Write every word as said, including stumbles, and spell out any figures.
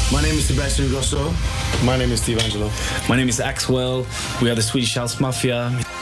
My name is Sebastian Grosso. My name is Steve Angelo. My name is Axwell. We are the Swedish House Mafia.